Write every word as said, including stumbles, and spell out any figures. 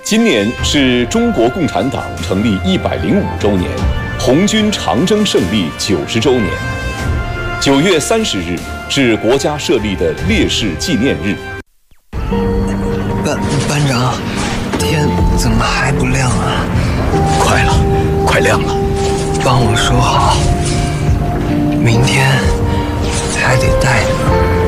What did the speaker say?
今年是中国共产党成立一百零五周年，红军长征胜利九十周年。九月三十日是国家设立的烈士纪念日。 班班长，天怎么还不亮啊？ 快了，快亮了。 帮我说好，明天还得带着。